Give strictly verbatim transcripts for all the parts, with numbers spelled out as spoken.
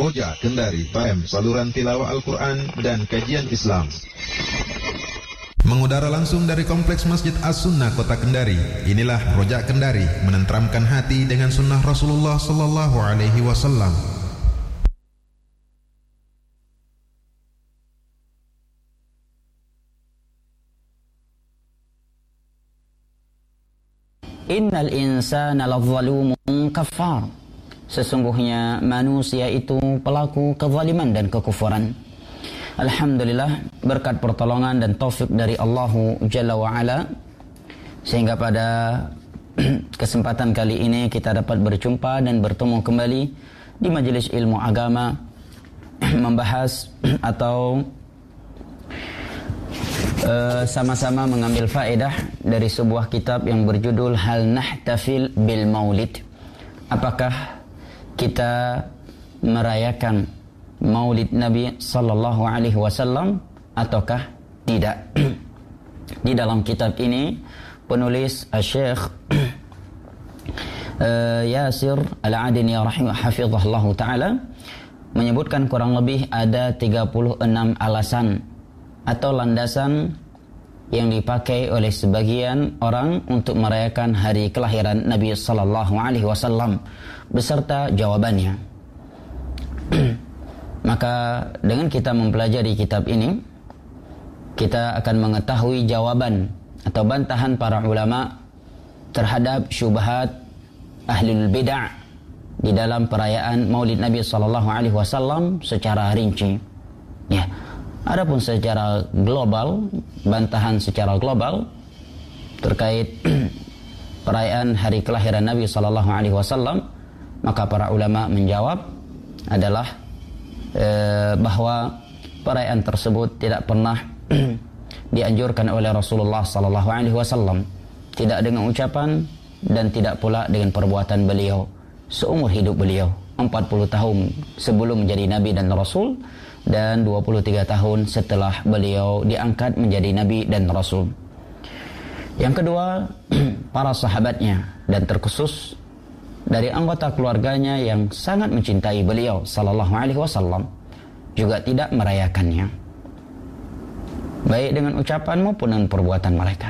Roja Kendari F M, saluran tilawah Al-Quran dan kajian Islam. Mengudara langsung dari Kompleks Masjid As-Sunnah Kota Kendari. Inilah Roja Kendari, menenteramkan hati dengan sunnah Rasulullah Sallallahu Alaihi Wasallam. Innal insana ladzalumun kafar. Sesungguhnya manusia itu pelaku kezaliman dan kekufuran. Alhamdulillah, berkat pertolongan dan taufik dari Allah Jalla wa'ala, sehingga pada kesempatan kali ini kita dapat berjumpa dan bertemu kembali di majelis ilmu agama, membahas atau Uh, sama-sama mengambil faedah dari sebuah kitab yang berjudul Hal Nahtafil Bil Maulid. Apakah kita merayakan Maulid Nabi Sallallahu Alaihi Wasallam ataukah tidak? Di dalam kitab ini penulis Syekh uh, Yasir Al-Adini rahimahullah taala menyebutkan kurang lebih ada tiga puluh enam alasan atau landasan yang dipakai oleh sebagian orang untuk merayakan hari kelahiran Nabi Sallallahu Alaihi Wasallam beserta jawabannya. Maka dengan kita mempelajari kitab ini, kita akan mengetahui jawaban atau bantahan para ulama terhadap syubhat ahlul bid'ah di dalam perayaan Maulid Nabi Sallallahu Alaihi Wasallam secara rinci. Ya. Adapun secara global, bantahan secara global terkait perayaan hari kelahiran Nabi Sallallahu Alaihi Wasallam, maka para ulama menjawab adalah e, bahwa perayaan tersebut tidak pernah dianjurkan oleh Rasulullah Sallallahu Alaihi Wasallam, tidak dengan ucapan dan tidak pula dengan perbuatan beliau seumur hidup beliau, empat puluh tahun sebelum menjadi Nabi dan Rasul, dan dua puluh tiga tahun setelah beliau diangkat menjadi Nabi dan Rasul. Yang kedua, para sahabatnya dan terkhusus dari anggota keluarganya yang sangat mencintai beliau Sallallahu Alaihi Wasallam juga tidak merayakannya, baik dengan ucapan maupun dengan perbuatan mereka.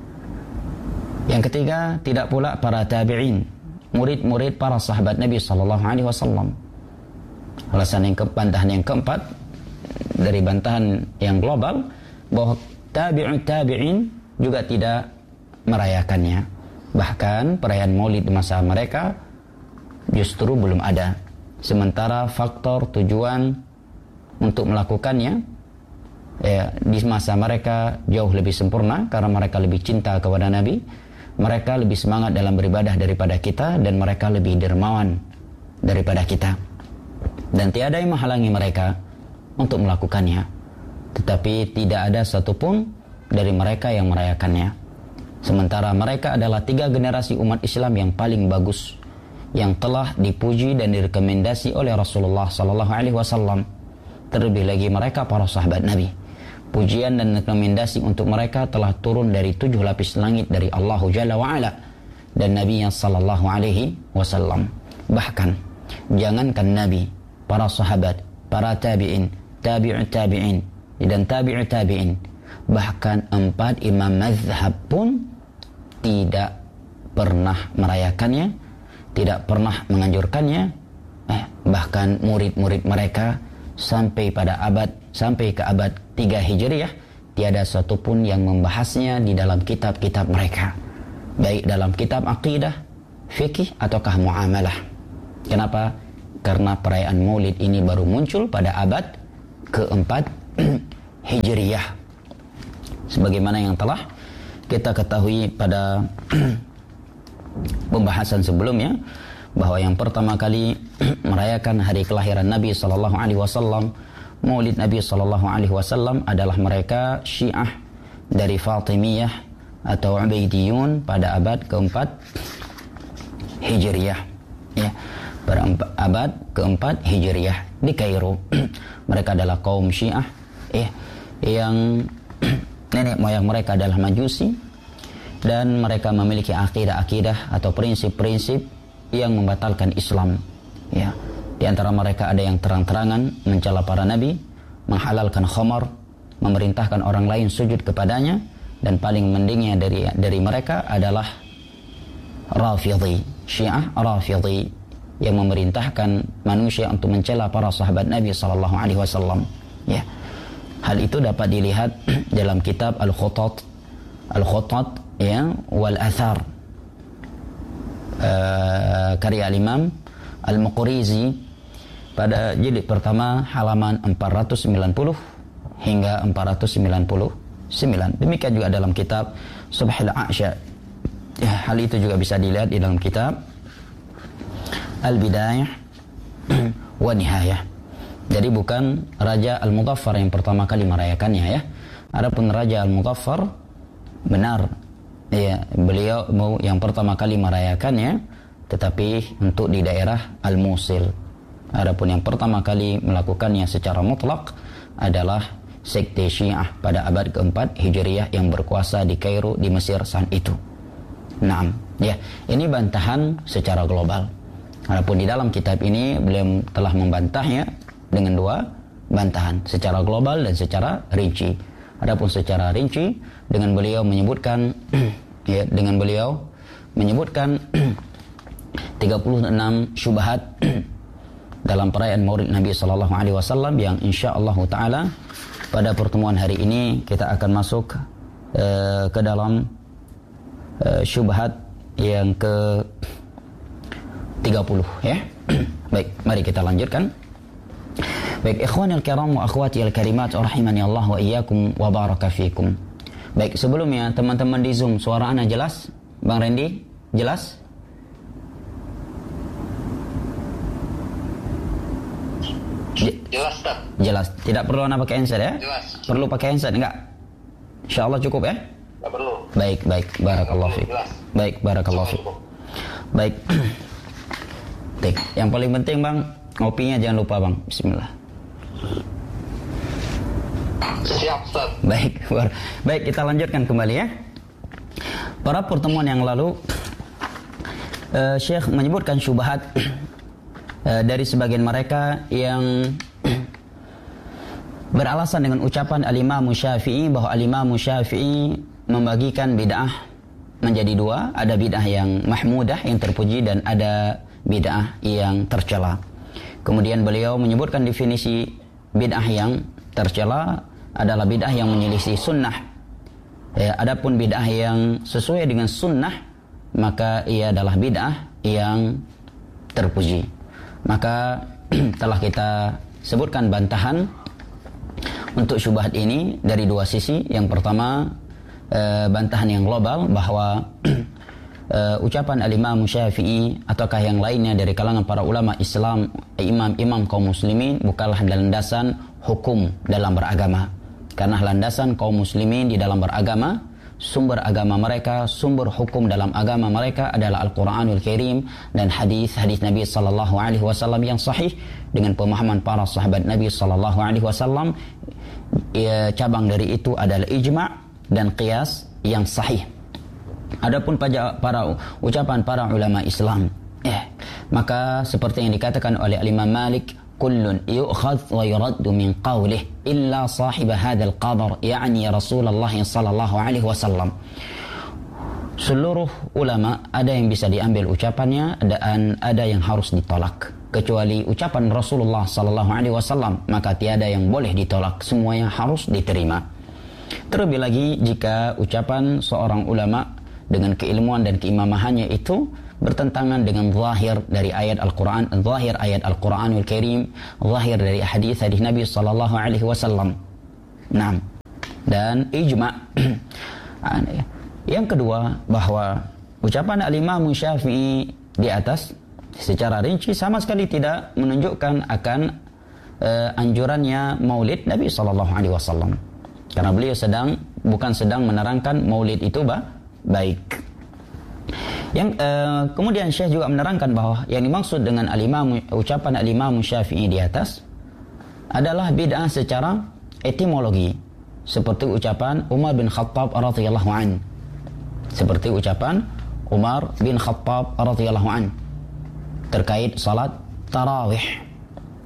Yang ketiga, tidak pula para tabi'in, murid-murid para sahabat Nabi Sallallahu Alaihi Wasallam. Alasan yang keempat, bantahan yang keempat dari bantahan yang global, bahwa tabi'ut tabi'in juga tidak merayakannya. Bahkan perayaan Maulid di masa mereka justru belum ada. Sementara faktor tujuan untuk melakukannya ya, di masa mereka jauh lebih sempurna karena mereka lebih cinta kepada Nabi, mereka lebih semangat dalam beribadah daripada kita, dan mereka lebih dermawan daripada kita. Dan tiada yang menghalangi mereka untuk melakukannya, tetapi tidak ada satupun dari mereka yang merayakannya. Sementara mereka adalah tiga generasi umat Islam yang paling bagus, yang telah dipuji dan direkomendasi oleh Rasulullah Sallallahu Alaihi Wasallam. Terlebih lagi mereka para sahabat Nabi. Pujian dan rekomendasi untuk mereka telah turun dari tujuh lapis langit dari Allah Jalla wa'ala dan Nabi Sallallahu Alaihi Wasallam. Bahkan jangankan Nabi, para sahabat, para tabi'in, tabi'ut tabi'in dan tabi'ut tabi'in, bahkan empat imam mazhab pun tidak pernah merayakannya, tidak pernah menganjurkannya. eh, bahkan murid-murid mereka sampai pada abad sampai ke abad tiga Hijriah tiada satupun yang membahasnya di dalam kitab-kitab mereka, baik dalam kitab akidah, fikih ataukah muamalah. Kenapa? Karena perayaan Maulid ini baru muncul pada abad keempat Hijriyah, sebagaimana yang telah kita ketahui pada pembahasan sebelumnya, bahwa yang pertama kali merayakan hari kelahiran Nabi Sallallahu Alaihi Wasallam, Maulid Nabi Sallallahu Alaihi Wasallam, adalah mereka Syiah dari Fatimiyah atau Ubaidiyun pada abad keempat Hijriyah, ya, pada abad keempat Hijriyah di Kairo. Mereka adalah kaum Syiah, eh, yang nenek moyang mereka adalah Majusi, dan mereka memiliki akidah-akidah atau prinsip-prinsip yang membatalkan Islam. Ya, Di antara mereka ada yang terang-terangan mencela para nabi, menghalalkan khamar, memerintahkan orang lain sujud kepadanya, dan paling mendingnya dari dari mereka adalah Rafidhi, Syiah Rafidhi, yang memerintahkan manusia untuk mencela para sahabat Nabi sallallahu alaihi wasallam. Ya. Hal itu dapat dilihat dalam kitab Al-Khutat, Al-Khutat ya, wal Athar. Uh, karya Imam Al-Muqrizi pada jilid pertama halaman empat ratus sembilan puluh hingga empat ratus sembilan puluh sembilan. Demikian juga dalam kitab Subhil A'sya. Ya, hal itu juga bisa dilihat di dalam kitab Al-Bidayah wa Nihayah. Jadi bukan Raja Al-Mudhaffar yang pertama kali merayakannya ya. Adapun Raja Al-Mudhaffar benar ya, beliau yang pertama kali merayakannya, tetapi untuk di daerah Al-Musil. Adapun yang pertama kali melakukannya secara mutlak adalah sekte Syiah pada abad keempat Hijriyah yang berkuasa di Kairo di Mesir saat itu. Naam, ya, ini bantahan secara global. Adapun di dalam kitab ini beliau telah membantahnya dengan dua bantahan, secara global dan secara rinci. Adapun secara rinci dengan beliau menyebutkan ya, dengan beliau menyebutkan tiga puluh enam syubhat dalam perayaan Maulid Nabi sallallahu alaihi wasallam yang insyaallah taala pada pertemuan hari ini kita akan masuk uh, ke dalam uh, syubhat yang ke tiga puluh ya. Baik, mari kita lanjutkan. Baik, ikhwanil kiram wa akhwati al-karimat rahimani Allah wa iyyakum wa baraka fikum. Baik, sebelumnya teman-teman di Zoom suara ana jelas? Bang Randy, jelas? Jelas, Ustaz. Jelas. Tidak perlu ana pakai handset ya? Jelas. Perlu pakai handset enggak? Insyaallah cukup ya? Enggak perlu. Baik, baik. Barakallahu fiik. Baik, barakallahu fiik. Baik. Baik. Yang paling penting Bang, ngopinya jangan lupa Bang. Bismillah. Siap, Ustaz. Baik, baik, kita lanjutkan kembali ya. Pada pertemuan yang lalu uh, Syekh menyebutkan syubhat uh, dari sebagian mereka yang beralasan dengan ucapan Al-Imam Syafi'i bahwa Al-Imam Syafi'i membagikan bid'ah menjadi dua, ada bid'ah yang mahmudah yang terpuji dan ada bid'ah yang tercela. Kemudian beliau menyebutkan definisi bid'ah yang tercela adalah bid'ah yang menyelisih sunnah. Ya, adapun bid'ah yang sesuai dengan sunnah maka ia adalah bid'ah yang terpuji. Maka telah kita sebutkan bantahan untuk syubhat ini dari dua sisi. Yang pertama eh, bantahan yang global bahwa uh, ucapan Al-Imam Syafi'i ataukah yang lainnya dari kalangan para ulama Islam, imam-imam kaum muslimin bukanlah landasan hukum dalam beragama. Karena landasan kaum muslimin di dalam beragama, sumber agama mereka, sumber hukum dalam agama mereka adalah Al-Quranul Karim dan hadis-hadis Nabi sallallahu alaihi wasallam yang sahih dengan pemahaman para sahabat Nabi sallallahu alaihi wasallam. Ya, cabang dari itu adalah ijma' dan qiyas yang sahih. Adapun pada para ucapan para ulama Islam, eh, maka seperti yang dikatakan oleh Imam Malik, kullun yu'khadh wa yuraddu min qawlih illa sahib hadzal qabr, yakni Rasulullah sallallahu alaihi wasallam. Seluruh ulama ada yang bisa diambil ucapannya dan ada yang harus ditolak, kecuali ucapan Rasulullah sallallahu alaihi wasallam, maka tiada yang boleh ditolak, semuanya harus diterima. Terlebih lagi jika ucapan seorang ulama dengan keilmuan dan keimamahannya itu bertentangan dengan zahir dari ayat Al-Quran, zahir ayat Al-Quranul Karim, zahir dari hadis-hadis Nabi sallallahu alaihi wasallam. Nah, dan ijma'. Yang kedua, bahwa ucapan Al-Imam Syafi'i di atas secara rinci sama sekali tidak menunjukkan akan uh, anjurannya maulid Nabi sallallahu alaihi wasallam. Karena beliau sedang bukan sedang menerangkan maulid itu bah, baik. Yang uh, kemudian Syekh juga menerangkan bahwa yang dimaksud dengan al-imam, ucapan Al-Imam Syafi'i di atas adalah bid'ah secara etimologi, seperti ucapan Umar bin Khattab radhiyallahu an, seperti ucapan Umar bin Khattab radhiyallahu an terkait salat tarawih.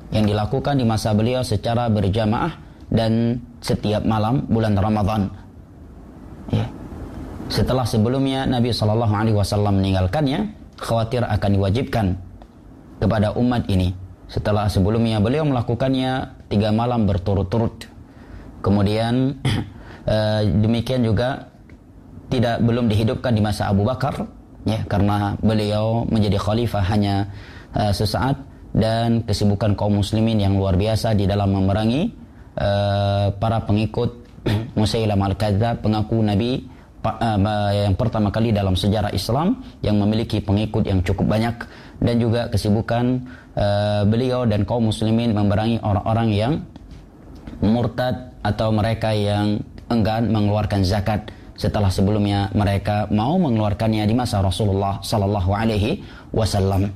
yang dilakukan di masa beliau secara berjamaah dan setiap malam bulan Ramadan. Ya. Setelah sebelumnya Nabi shallallahu alaihi wasallam meninggalkannya, khawatir akan diwajibkan kepada umat ini. Setelah sebelumnya beliau melakukannya tiga malam berturut-turut. Kemudian eh, demikian juga tidak belum dihidupkan di masa Abu Bakar, ya, karena beliau menjadi khalifah hanya uh, sesaat, dan kesibukan kaum muslimin yang luar biasa di dalam memerangi uh, para pengikut Musailamah al-Kadzdzab, pengaku Nabi uh, yang pertama kali dalam sejarah Islam yang memiliki pengikut yang cukup banyak, dan juga kesibukan uh, beliau dan kaum muslimin memerangi orang-orang yang murtad atau mereka yang enggan mengeluarkan zakat setelah sebelumnya mereka mau mengeluarkannya di masa Rasulullah sallallahu alaihi wasallam.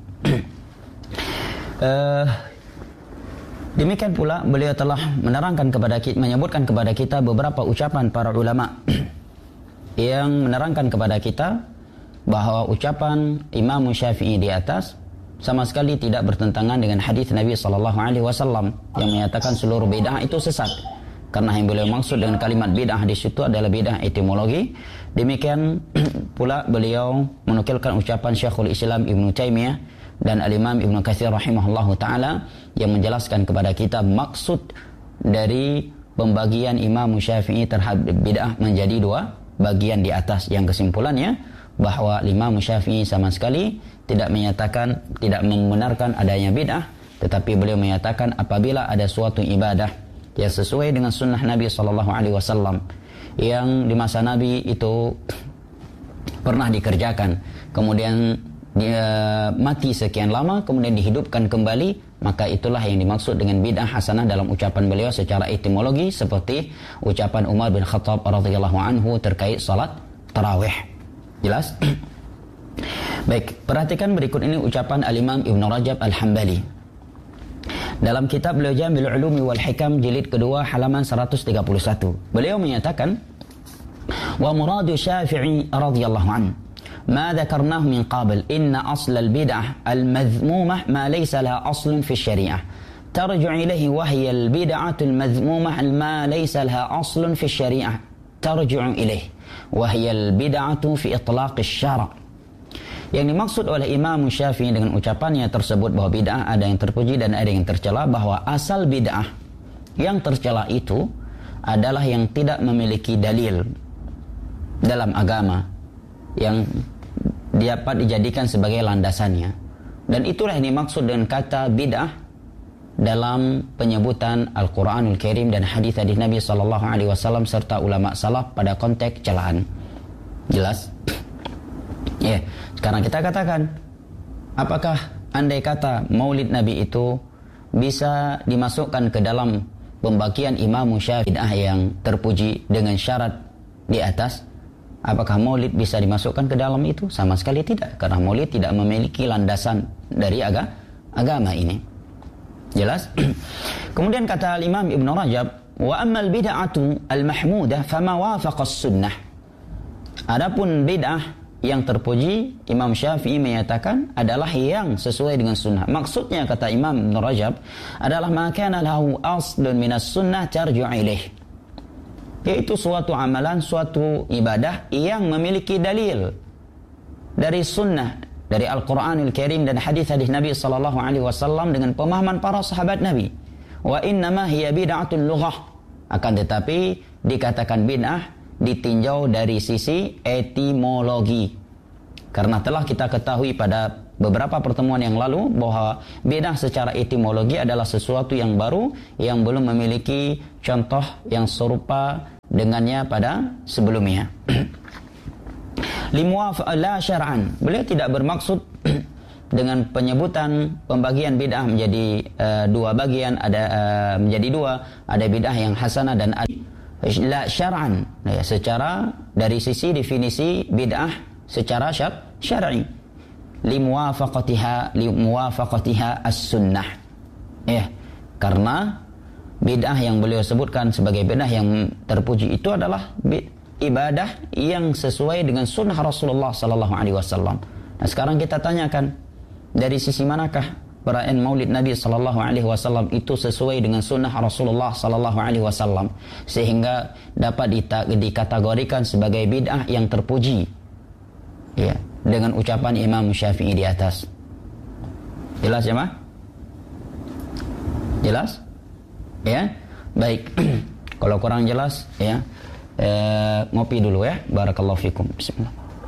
uh, demikian pula beliau telah menerangkan kepada kita, menyebutkan kepada kita beberapa ucapan para ulama yang menerangkan kepada kita bahwa ucapan Imam Syafi'i di atas sama sekali tidak bertentangan dengan hadis Nabi sallallahu alaihi wasallam yang menyatakan seluruh bid'ah itu sesat. Karena yang beliau maksud dengan kalimat bid'ah di situ adalah bid'ah etimologi. Demikian pula beliau menukilkan ucapan Syekhul Islam Ibnu Taimiyah dan Al-Imam Ibnu Katsir rahimahullahu taala yang menjelaskan kepada kita maksud dari pembagian Imam Syafi'i terhadap bid'ah menjadi dua bagian di atas, yang kesimpulannya bahwa Imam Syafi'i sama sekali tidak menyatakan, tidak membenarkan adanya bid'ah, tetapi beliau menyatakan apabila ada suatu ibadah yang sesuai dengan sunnah Nabi sallallahu alaihi wasallam yang di masa Nabi itu pernah dikerjakan, kemudian dia mati sekian lama, kemudian dihidupkan kembali, maka itulah yang dimaksud dengan bid'ah hasanah dalam ucapan beliau secara etimologi, seperti ucapan Umar bin Khattab radhiyallahu anhu terkait salat tarawih. Jelas? Baik, perhatikan berikut ini ucapan Al-Imam Ibnu Rajab Al-Hambali dalam kitab beliau Jami'ul Ulumi wal Hikam jilid kedua halaman seratus tiga puluh satu. Beliau menyatakan, wa muradu Syafi'i radhiyallahu anhu ma dzakarnahu min qabl inna asl al-bid'ah al-madhmumah ma laysa laha aslun fi syari'ah tarji'u ilayhi wa hiya al-bid'atu al-madhmumah ma laysa laha aslun fi syari'ah tarji'u ilayhi wa hiya al-bid'atu fi itlaq asy-syara'. Yang dimaksud oleh Imam Syafi'i dengan ucapannya tersebut bahwa bid'ah ada yang terpuji dan ada yang tercela, bahwa asal bid'ah yang tercela itu adalah yang tidak memiliki dalil dalam agama yang dapat dijadikan sebagai landasannya. Dan itulah yang dimaksud dengan kata bid'ah dalam penyebutan Al-Quranul Karim dan hadis-hadis Nabi sallallahu alaihi wasallam serta ulama salaf pada konteks celaan. Jelas? Ya, yeah. Sekarang kita katakan, apakah andai kata maulid Nabi itu bisa dimasukkan ke dalam pembagian Imam Syafi'i yang terpuji dengan syarat di atas? Apakah maulid bisa dimasukkan ke dalam itu? Sama sekali tidak, karena maulid tidak memiliki landasan dari aga, agama ini. Jelas? Kemudian kata Imam Ibnu Rajab, wa ammal bid'atu al-mahmudah fama wafaqa as-sunnah. Adapun bid'ah yang terpuji, Imam Syafi'i menyatakan adalah yang sesuai dengan sunnah. Maksudnya kata Imam Ibn Rajab adalah ma kana lahu aslun minas sunnah tarji'u ilaih, yaitu suatu amalan, suatu ibadah yang memiliki dalil dari sunnah, dari Al-Quranul Karim dan hadis-hadis Nabi sallallahu alaihi wasallam dengan pemahaman para sahabat Nabi. Wa innama hiya bid'atul lughah, akan tetapi dikatakan bid'ah ditinjau dari sisi etimologi, karena telah kita ketahui pada beberapa pertemuan yang lalu bahwa bid'ah secara etimologi adalah sesuatu yang baru yang belum memiliki contoh yang serupa dengannya pada sebelumnya. Limuaf la syar'an, beliau tidak bermaksud dengan penyebutan pembagian bid'ah menjadi uh, dua bagian, ada uh, menjadi dua, ada bid'ah yang hasanah dan ada la syar'an, ya, secara dari sisi definisi bid'ah secara syar syar'i, limuwafaqatiha limuwafaqatiha as-sunnah, ya, karena bid'ah yang beliau sebutkan sebagai bid'ah yang terpuji itu adalah ibadah yang sesuai dengan sunnah Rasulullah sallallahu alaihi wasallam. Nah, sekarang kita tanyakan, dari sisi manakah perayaan Maulid Nabi sallallahu alaihi wasallam itu sesuai dengan sunnah Rasulullah sallallahu alaihi wasallam, sehingga dapat dikategorikan sebagai bid'ah yang terpuji, ya, dengan ucapan Imam Syafi'i di atas. Jelas ya, Mah? Jelas? Ya? Baik. Kalau kurang jelas, ya, eh, ngopi dulu ya. Barakallahu fikum. Bismillah.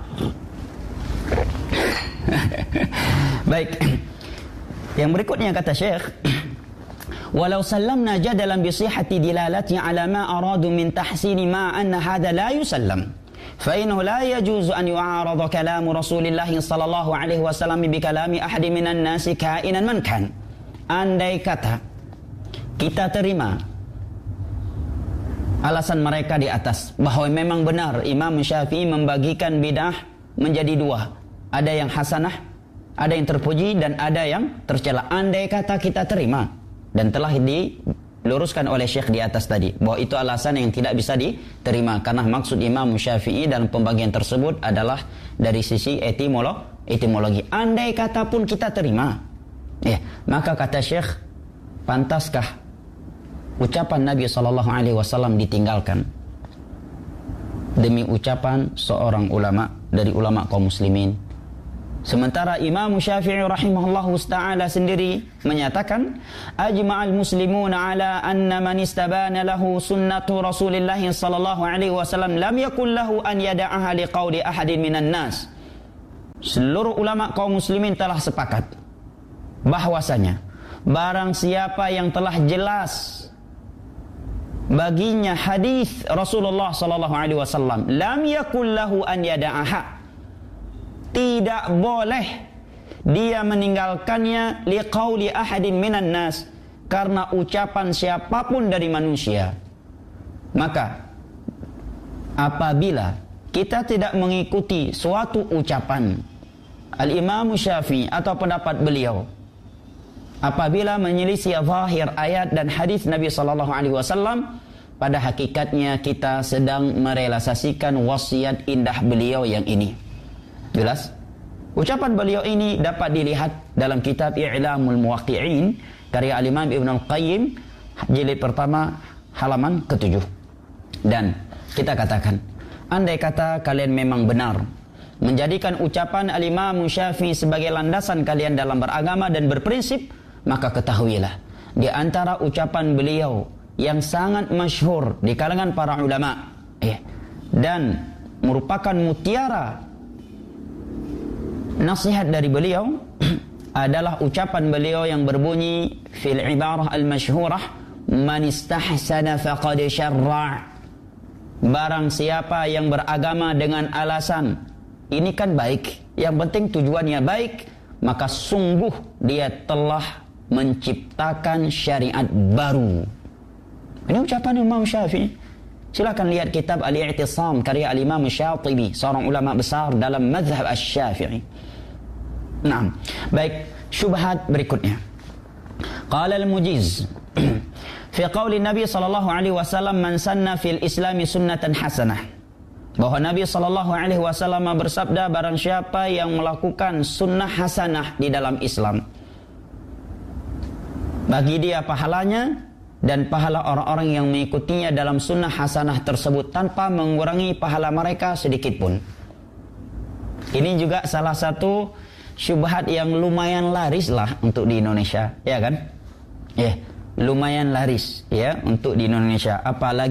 Baik. Yang berikutnya kata Syekh, walau sallamna jadalan bi sihhati dilalati ala ma aradu min tahsini ma anna hadha la yusallam fa innahu la yajuzu an yu'arada kalamu Rasulillah sallallahu alaihi wasallam bi kalami ahadi minan nasi kainan man kan. Andai kata kita terima alasan mereka di atas bahwa memang benar Imam Syafi'i membagikan bid'ah menjadi dua, ada yang hasanah, ada yang terpuji, dan ada yang tercela. Andai kata kita terima, dan telah diluruskan oleh Syekh di atas tadi bahwa itu alasan yang tidak bisa diterima, karena maksud Imam Syafi'i dalam pembagian tersebut adalah dari sisi etimolog, etimologi. Andai kata pun kita terima, ya, maka kata Syekh, pantaskah ucapan Nabi sallallahu alaihi wasallam ditinggalkan demi ucapan seorang ulama dari ulama kaum muslimin? Sementara Imam Syafi'i rahimahullahu ta'ala sendiri menyatakan, ajma'al muslimuna ala anna man istabana lahu sunnatu Rasulillah sallallahu alaihi wasallam lam yakul lahu an yada'aha liqauli ahadin minan nas. Seluruh ulama kaum muslimin telah sepakat bahwasanya barang siapa yang telah jelas baginya hadis Rasulullah sallallahu alaihi wasallam, lam yakul lahu an yada'aha, tidak boleh dia meninggalkannya liqauli ahadin minan nas, karena ucapan siapapun dari manusia. Maka apabila kita tidak mengikuti suatu ucapan Al-Imam Syafi'i atau pendapat beliau, apabila menyelisih zahir ayat dan hadis Nabi sallallahu alaihi wasallam, pada hakikatnya kita sedang merealisasikan wasiat indah beliau yang ini. Jelas? Ucapan beliau ini dapat dilihat dalam kitab I'lamul Muwaqqi'in karya Al-Imam Ibn Al-Qayyim, jilid pertama halaman ketujuh. Dan kita katakan, andai kata kalian memang benar menjadikan ucapan Al-Imam Syafi'i sebagai landasan kalian dalam beragama dan berprinsip, maka ketahuilah di antara ucapan beliau yang sangat masyhur di kalangan para ulama, eh, dan merupakan mutiara nasihat dari beliau adalah ucapan beliau yang berbunyi fil ibarah al-masyhurah, man istahsana faqad syarra'. Barang siapa yang beragama dengan alasan ini kan baik, yang penting tujuannya baik, maka sungguh dia telah menciptakan syariat baru. Ini ucapan Imam Syafi'i. Silakan lihat kitab Al-I'tisam karya Al-Imam Syatibi, seorang ulama besar dalam mazhab Asy-Syafi'i. Nah, baik, syubhat berikutnya. Qala al-Mujiz fi qauli Nabi sallallahu alaihi wasallam, man sanna fil Islami sunnatan hasanah. Bahwa Nabi sallallahu alaihi wasallam bersabda, barang siapa yang melakukan sunnah hasanah di dalam Islam, bagi dia pahalanya dan pahala orang-orang yang mengikutinya dalam sunnah hasanah tersebut tanpa mengurangi pahala mereka sedikit pun. Ini juga salah satu syubhat yang lumayan laris lah untuk di Indonesia, ya kan? Ya, lumayan laris ya untuk di Indonesia. Apalagi